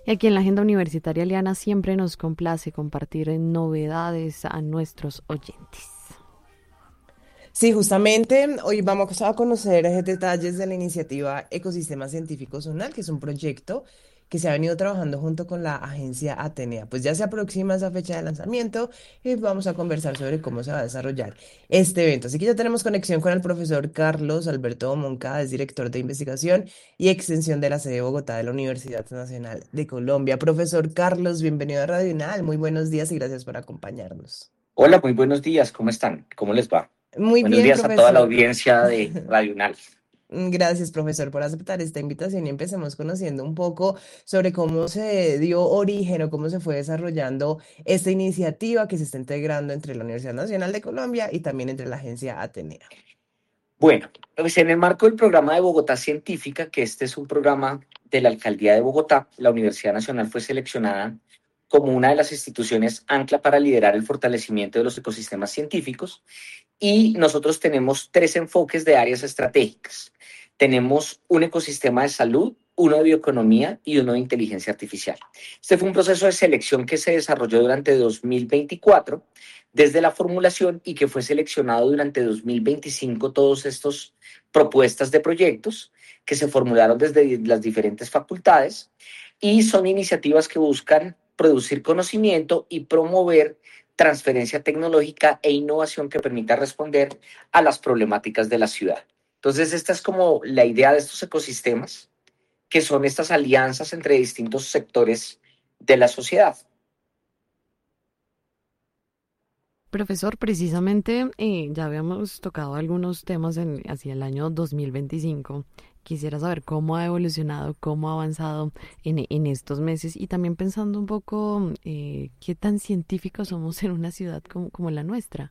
Y aquí en la Agenda Universitaria Liana siempre nos complace compartir novedades a nuestros oyentes. Sí, justamente hoy vamos a conocer detalles de la iniciativa Ecosistema Científico Zonal, que es un proyecto que se ha venido trabajando junto con la agencia Atenea. Pues ya se aproxima esa fecha de lanzamiento y vamos a conversar sobre cómo se va a desarrollar este evento. Así que ya tenemos conexión con el profesor Carlos Alberto Moncada, es director de investigación y extensión de la sede de Bogotá de la Universidad Nacional de Colombia. Profesor Carlos, bienvenido a Radio UNAL. Muy buenos días y gracias por acompañarnos. Hola, muy buenos días, ¿cómo están? ¿Cómo les va? Muy Buenos bien, días a toda la profesor. audiencia de Radio UNAL. Gracias, profesor, por aceptar esta invitación y empecemos conociendo un poco sobre cómo se dio origen o cómo se fue desarrollando esta iniciativa que se está integrando entre la Universidad Nacional de Colombia y también entre la agencia Atenea. Bueno, pues en el marco del programa de Bogotá Científica, que este es un programa de la Alcaldía de Bogotá, la Universidad Nacional fue seleccionada como una de las instituciones ancla para liderar el fortalecimiento de los ecosistemas científicos y nosotros tenemos tres enfoques de áreas estratégicas. Tenemos un ecosistema de salud, uno de bioeconomía y uno de inteligencia artificial. Este fue un proceso de selección que se desarrolló durante 2024 desde la formulación y que fue seleccionado durante 2025 todos estos propuestas de proyectos que se formularon desde las diferentes facultades y son iniciativas que buscan producir conocimiento y promover transferencia tecnológica e innovación que permita responder a las problemáticas de la ciudad. Entonces, esta es como la idea de estos ecosistemas, que son estas alianzas entre distintos sectores de la sociedad. Profesor, precisamente ya habíamos tocado algunos temas hacia el año 2025. Quisiera saber cómo ha evolucionado, cómo ha avanzado en estos meses y también pensando un poco qué tan científicos somos en una ciudad como la nuestra.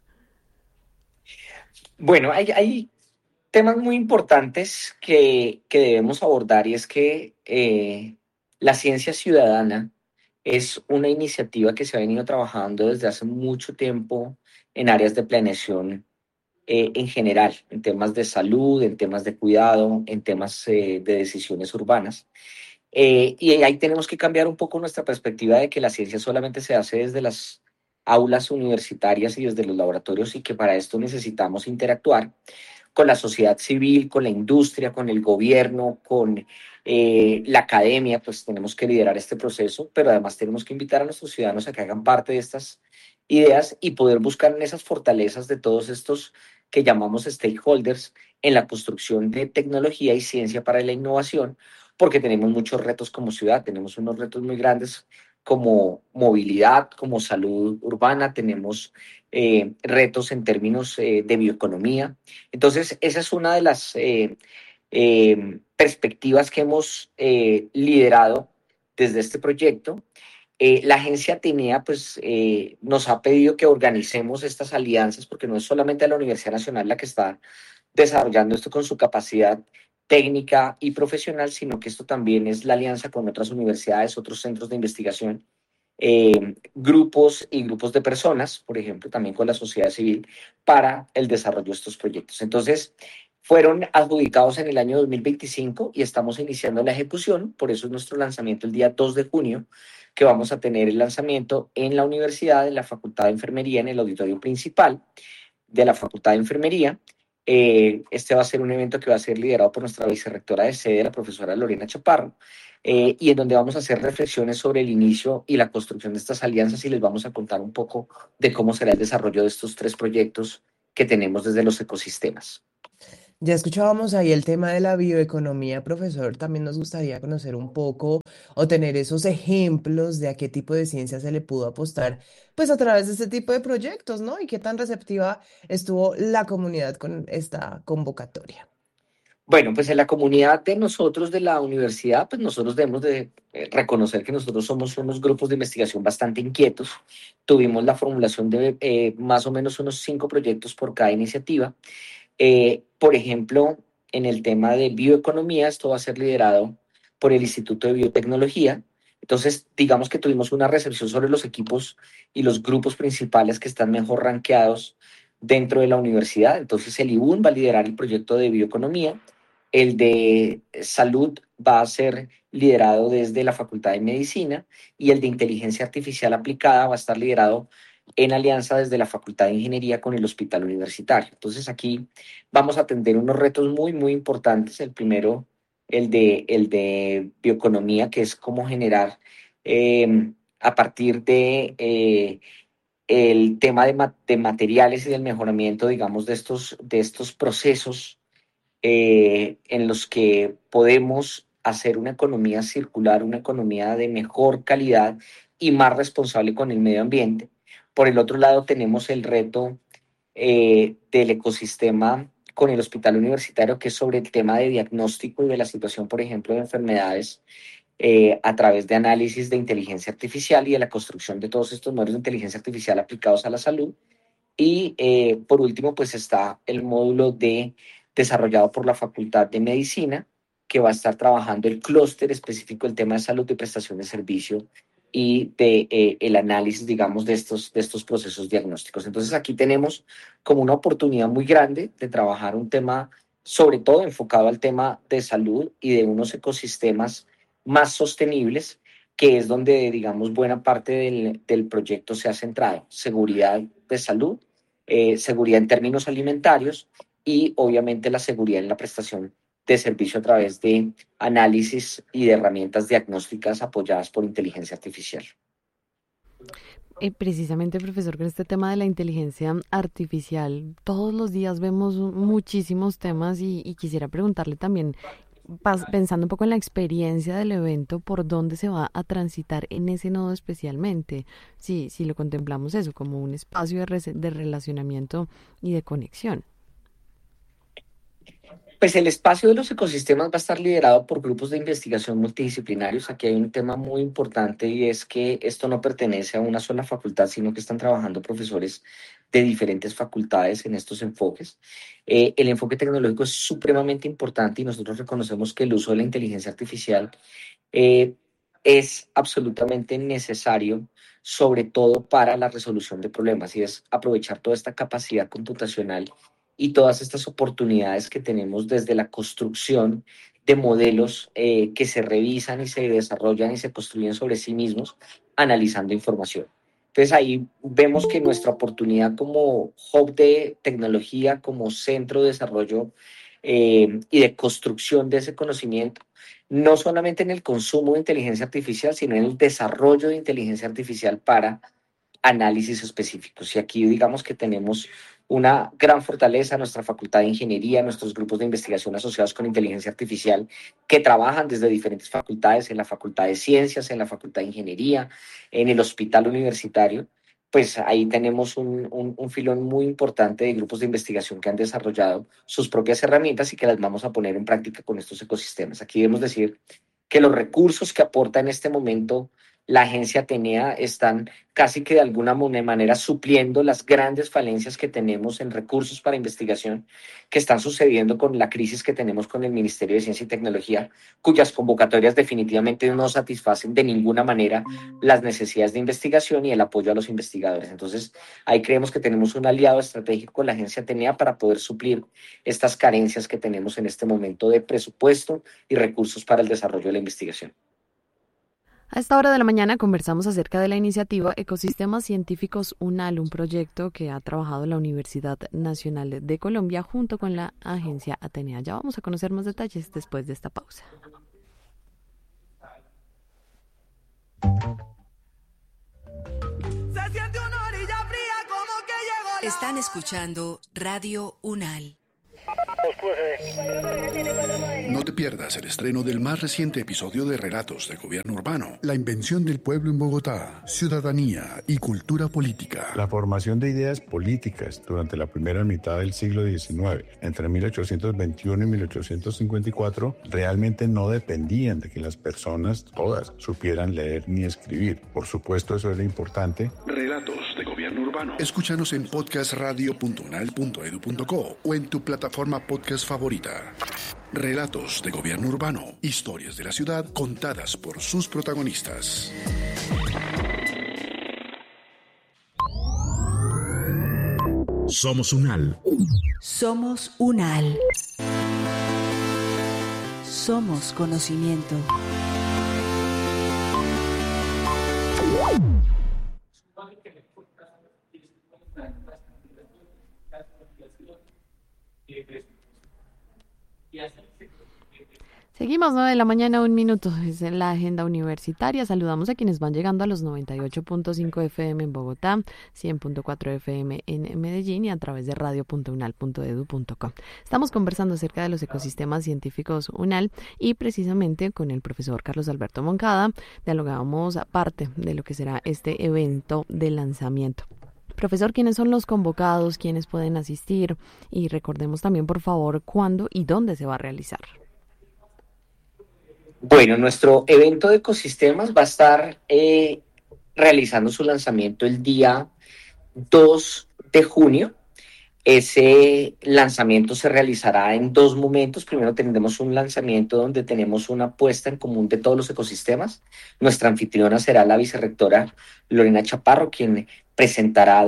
Bueno, hay temas muy importantes que debemos abordar y es que la ciencia ciudadana es una iniciativa que se ha venido trabajando desde hace mucho tiempo en áreas de planeación en general, en temas de salud, en temas de cuidado, en temas de decisiones urbanas. Y ahí tenemos que cambiar un poco nuestra perspectiva de que la ciencia solamente se hace desde las aulas universitarias y desde los laboratorios y que para esto necesitamos interactuar con la sociedad civil, con la industria, con el gobierno, con la academia, pues tenemos que liderar este proceso, pero además tenemos que invitar a nuestros ciudadanos a que hagan parte de estas ideas y poder buscar en esas fortalezas de todos estos que llamamos stakeholders en la construcción de tecnología y ciencia para la innovación, porque tenemos muchos retos como ciudad, tenemos unos retos muy grandes como movilidad, como salud urbana, tenemos retos en términos de bioeconomía. Entonces, esa es una de las perspectivas que hemos liderado desde este proyecto. La agencia Atenea pues, nos ha pedido que organicemos estas alianzas porque no es solamente la Universidad Nacional la que está desarrollando esto con su capacidad técnica y profesional, sino que esto también es la alianza con otras universidades, otros centros de investigación, grupos y grupos de personas, por ejemplo, también con la sociedad civil, para el desarrollo de estos proyectos. Entonces, fueron adjudicados en el año 2025 y estamos iniciando la ejecución, por eso es nuestro lanzamiento el día 2 de junio, que vamos a tener el lanzamiento en la universidad, en la Facultad de Enfermería, en el auditorio principal de la Facultad de Enfermería. Este va a ser un evento que va a ser liderado por nuestra vicerrectora de sede, la profesora Lorena Chaparro, y en donde vamos a hacer reflexiones sobre el inicio y la construcción de estas alianzas y les vamos a contar un poco de cómo será el desarrollo de estos tres proyectos que tenemos desde los ecosistemas. Ya escuchábamos ahí el tema de la bioeconomía, profesor. También nos gustaría conocer un poco o tener esos ejemplos de a qué tipo de ciencia se le pudo apostar, pues a través de este tipo de proyectos, ¿no? Y qué tan receptiva estuvo la comunidad con esta convocatoria. Bueno, pues en la comunidad de nosotros de la universidad, pues nosotros debemos de reconocer que nosotros somos unos grupos de investigación bastante inquietos. Tuvimos la formulación de más o menos unos 5 proyectos por cada iniciativa. Por ejemplo, en el tema de bioeconomía, esto va a ser liderado por el Instituto de Biotecnología. Entonces, digamos que tuvimos una recepción sobre los equipos y los grupos principales que están mejor rankeados dentro de la universidad. Entonces, el IBUN va a liderar el proyecto de bioeconomía, El de salud va a ser liderado desde la Facultad de Medicina y el de inteligencia artificial aplicada va a estar liderado en alianza desde la Facultad de Ingeniería con el Hospital Universitario. Entonces aquí vamos a atender unos retos muy, muy importantes. El primero, el de bioeconomía, que es cómo generar a partir de el tema de materiales y del mejoramiento, digamos, de estos procesos en los que podemos hacer una economía circular, una economía de mejor calidad y más responsable con el medio ambiente. Por el otro lado, tenemos el reto del ecosistema con el hospital universitario, que es sobre el tema de diagnóstico y de la situación, por ejemplo, de enfermedades a través de análisis de inteligencia artificial y de la construcción de todos estos modelos de inteligencia artificial aplicados a la salud. Y por último, pues está el módulo desarrollado por la Facultad de Medicina, que va a estar trabajando el clúster específico del tema de salud y prestación de servicio y el análisis, digamos, de estos procesos diagnósticos. Entonces aquí tenemos como una oportunidad muy grande de trabajar un tema, sobre todo enfocado al tema de salud y de unos ecosistemas más sostenibles, que es donde, digamos, buena parte del proyecto se ha centrado. Seguridad de salud, seguridad en términos alimentarios y obviamente la seguridad en la prestación de servicio a través de análisis y de herramientas diagnósticas apoyadas por inteligencia artificial. Precisamente, profesor, con este tema de la inteligencia artificial, todos los días vemos muchísimos temas y quisiera preguntarle también, pensando un poco en la experiencia del evento, por dónde se va a transitar en ese nodo especialmente, si lo contemplamos eso como un espacio de relacionamiento y de conexión. Pues el espacio de los ecosistemas va a estar liderado por grupos de investigación multidisciplinarios. Aquí hay un tema muy importante y es que esto no pertenece a una sola facultad, sino que están trabajando profesores de diferentes facultades en estos enfoques. El enfoque tecnológico es supremamente importante y nosotros reconocemos que el uso de la inteligencia artificial eh, es absolutamente necesario, sobre todo para la resolución de problemas, y es aprovechar toda esta capacidad computacional y todas estas oportunidades que tenemos desde la construcción de modelos que se revisan y se desarrollan y se construyen sobre sí mismos, analizando información. Entonces ahí vemos que nuestra oportunidad como hub de tecnología, como centro de desarrollo y de construcción de ese conocimiento, no solamente en el consumo de inteligencia artificial, sino en el desarrollo de inteligencia artificial para análisis específicos. Y aquí digamos que tenemos una gran fortaleza, nuestra Facultad de Ingeniería, nuestros grupos de investigación asociados con inteligencia artificial, que trabajan desde diferentes facultades, en la Facultad de Ciencias, en la Facultad de Ingeniería, en el Hospital Universitario. Pues ahí tenemos un filón muy importante de grupos de investigación que han desarrollado sus propias herramientas y que las vamos a poner en práctica con estos ecosistemas. Aquí debemos decir que los recursos que aporta en este momento la agencia Atenea están casi que de alguna manera supliendo las grandes falencias que tenemos en recursos para investigación que están sucediendo con la crisis que tenemos con el Ministerio de Ciencia y Tecnología, cuyas convocatorias definitivamente no satisfacen de ninguna manera las necesidades de investigación y el apoyo a los investigadores. Entonces, ahí creemos que tenemos un aliado estratégico con la agencia Atenea para poder suplir estas carencias que tenemos en este momento de presupuesto y recursos para el desarrollo de la investigación. A esta hora de la mañana conversamos acerca de la iniciativa Ecosistemas Científicos UNAL, un proyecto que ha trabajado la Universidad Nacional de Colombia junto con la agencia Atenea. Ya vamos a conocer más detalles después de esta pausa. Están escuchando Radio UNAL. No te pierdas el estreno del más reciente episodio de Relatos de Gobierno Urbano, la invención del pueblo en Bogotá, ciudadanía y cultura política. La formación de ideas políticas durante la primera mitad del siglo XIX, entre 1821 y 1854, realmente no dependían de que las personas, todas, supieran leer ni escribir. Por supuesto, eso era importante. Relatos de Gobierno Urbano. Escúchanos en podcastradio.unal.edu.co o en tu plataforma podcast favorita. Relatos de Gobierno Urbano. Historias de la ciudad contadas por sus protagonistas. Somos UNAL. Somos UNAL. somos conocimiento. Seguimos, 9 de la mañana, 1 minuto. Es en la agenda universitaria. Saludamos a quienes van llegando a los 98.5 FM en Bogotá, 100.4 FM en Medellín y a través de radio.unal.edu.co. Estamos conversando acerca de los ecosistemas científicos UNAL y precisamente con el profesor Carlos Alberto Moncada dialogábamos parte de lo que será este evento de lanzamiento. Profesor, ¿quiénes son los convocados? ¿Quiénes pueden asistir? Y recordemos también, por favor, cuándo y dónde se va a realizar. Bueno, nuestro evento de ecosistemas va a estar realizando su lanzamiento el día 2 de junio. Ese lanzamiento se realizará en dos momentos. Primero tendremos un lanzamiento donde tenemos una puesta en común de todos los ecosistemas. Nuestra anfitriona será la vicerrectora Lorena Chaparro, quien presentará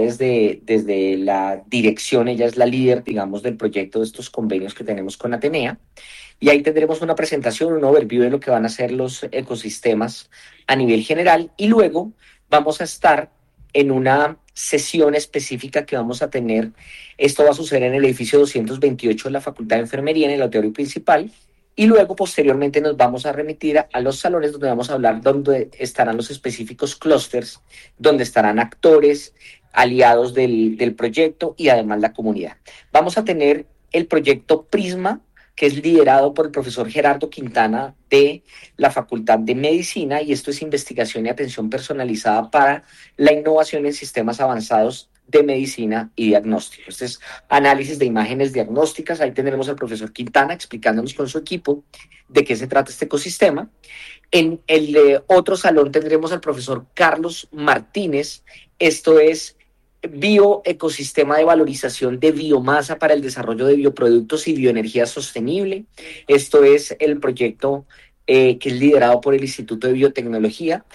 desde la dirección. Ella es la líder, digamos, del proyecto de estos convenios que tenemos con Atenea. Y ahí tendremos una presentación, un overview de lo que van a ser los ecosistemas a nivel general. Y luego vamos a estar en una sesión específica que vamos a tener. Esto va a suceder en el edificio 228 de la Facultad de Enfermería, en el auditorio principal. Y luego, posteriormente, nos vamos a remitir a los salones donde vamos a hablar, donde estarán los específicos clústeres, donde estarán actores, aliados del proyecto y además la comunidad. Vamos a tener el proyecto Prisma, que es liderado por el profesor Gerardo Quintana de la Facultad de Medicina, y esto es investigación y atención personalizada para la innovación en sistemas avanzados de medicina y diagnóstico. Este es análisis de imágenes diagnósticas. Ahí tendremos al profesor Quintana explicándonos con su equipo de qué se trata este ecosistema. En el otro salón tendremos al profesor Carlos Martínez. Esto es bioecosistema de valorización de biomasa para el desarrollo de bioproductos y bioenergía sostenible. Esto es el proyecto que es liderado por el Instituto de Biotecnología.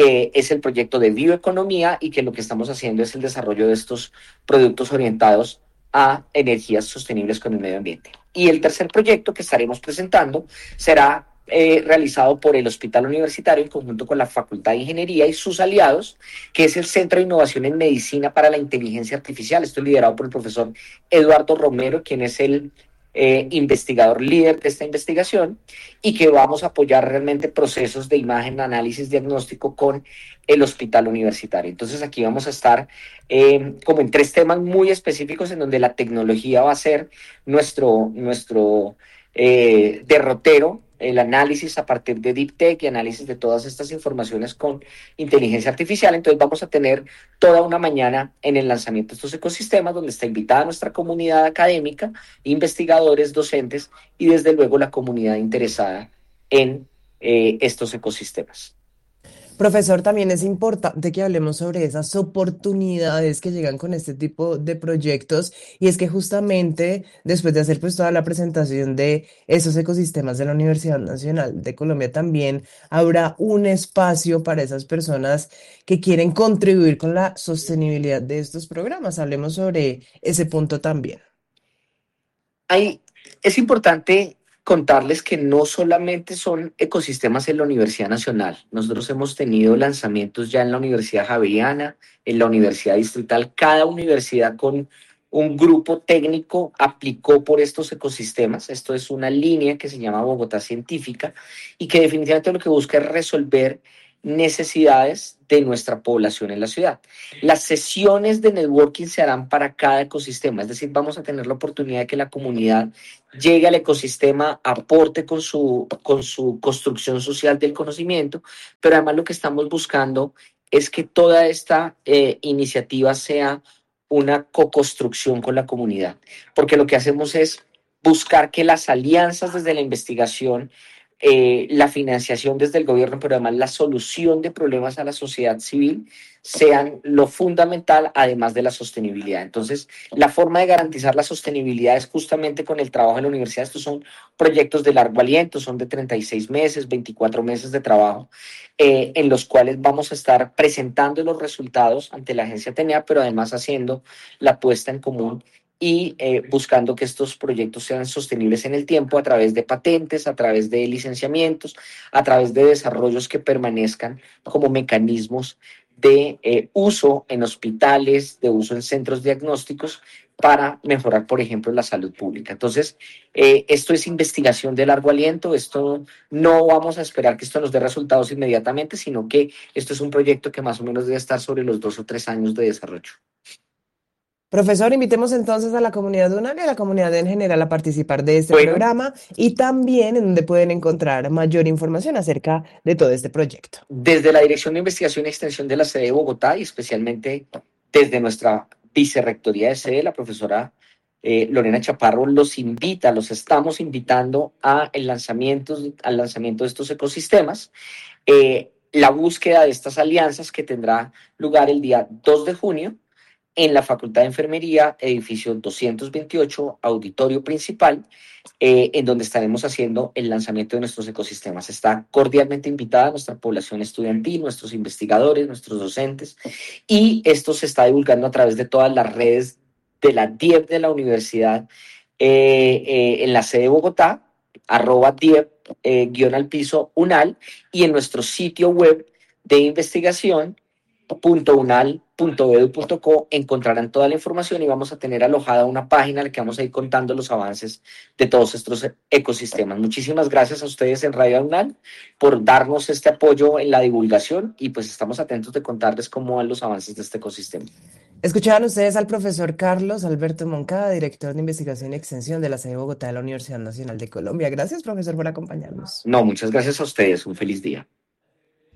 Es el proyecto de bioeconomía y que lo que estamos haciendo es el desarrollo de estos productos orientados a energías sostenibles con el medio ambiente. Y el tercer proyecto que estaremos presentando será realizado por el Hospital Universitario en conjunto con la Facultad de Ingeniería y sus aliados, que es el Centro de Innovación en Medicina para la Inteligencia Artificial. Esto es liderado por el profesor Eduardo Romero, quien es el investigador líder de esta investigación, y que vamos a apoyar realmente procesos de imagen, análisis, diagnóstico con el Hospital Universitario. Entonces aquí vamos a estar como en tres temas muy específicos en donde la tecnología va a ser nuestro derrotero, el análisis a partir de Deep Tech y análisis de todas estas informaciones con inteligencia artificial. Entonces vamos a tener toda una mañana en el lanzamiento de estos ecosistemas, donde está invitada nuestra comunidad académica, investigadores, docentes y desde luego la comunidad interesada en estos ecosistemas. Profesor, también es importante que hablemos sobre esas oportunidades que llegan con este tipo de proyectos, y es que justamente después de hacer pues toda la presentación de esos ecosistemas de la Universidad Nacional de Colombia, también habrá un espacio para esas personas que quieren contribuir con la sostenibilidad de estos programas. Hablemos sobre ese punto también. Es importante contarles que no solamente son ecosistemas en la Universidad Nacional. Nosotros hemos tenido lanzamientos ya en la Universidad Javeriana, en la Universidad Distrital. Cada universidad con un grupo técnico aplicó por estos ecosistemas. Esto es una línea que se llama Bogotá Científica y que definitivamente lo que busca es resolver necesidades de nuestra población en la ciudad. Las sesiones de networking se harán para cada ecosistema, es decir, vamos a tener la oportunidad de que la comunidad llegue al ecosistema, aporte con su construcción social del conocimiento, pero además lo que estamos buscando es que toda esta iniciativa sea una co-construcción con la comunidad, porque lo que hacemos es buscar que las alianzas desde la investigación, la financiación desde el gobierno, pero además la solución de problemas a la sociedad civil sean lo fundamental, además de la sostenibilidad. Entonces, la forma de garantizar la sostenibilidad es justamente con el trabajo en la universidad. Estos son proyectos de largo aliento, son de 36 meses, 24 meses de trabajo, en los cuales vamos a estar presentando los resultados ante la agencia Atenea, pero además haciendo la puesta en común y buscando que estos proyectos sean sostenibles en el tiempo a través de patentes, a través de licenciamientos, a través de desarrollos que permanezcan como mecanismos de uso en hospitales, de uso en centros diagnósticos para mejorar, por ejemplo, la salud pública. Entonces, esto es investigación de largo aliento, esto no vamos a esperar que esto nos dé resultados inmediatamente, sino que esto es un proyecto que más o menos debe estar sobre los 2 o 3 años de desarrollo. Profesor, invitemos entonces a la comunidad UNAL y a la comunidad en general a participar de este Bueno, programa y también en donde pueden encontrar mayor información acerca de todo este proyecto. desde la Dirección de Investigación y Extensión de la sede de Bogotá y especialmente desde nuestra vicerrectoría de sede, la profesora Lorena Chaparro, los estamos invitando al lanzamiento de estos ecosistemas, la búsqueda de estas alianzas que tendrá lugar el día 2 de junio en la Facultad de Enfermería, edificio 228, auditorio principal, en donde estaremos haciendo el lanzamiento de nuestros ecosistemas. Está cordialmente invitada nuestra población estudiantil, nuestros investigadores, nuestros docentes, y esto se está divulgando a través de todas las redes de la DIEP de la universidad en la sede de Bogotá, @DIEP guión al piso UNAL, y en nuestro sitio web de investigación .unal.edu.co encontrarán toda la información y vamos a tener alojada una página en la que vamos a ir contando los avances de todos estos ecosistemas. Muchísimas gracias a ustedes en Radio UNAL por darnos este apoyo en la divulgación y pues estamos atentos de contarles cómo van los avances de este ecosistema. Escuchaban ustedes al profesor Carlos Alberto Moncada, director de Investigación y Extensión de la sede de Bogotá de la Universidad Nacional de Colombia. Gracias, profesor, por acompañarnos. No, muchas gracias a ustedes. Un feliz día.